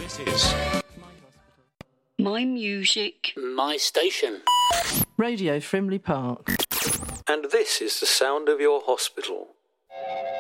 This is My music. My station. Radio Frimley Park. And this is the sound of your hospital.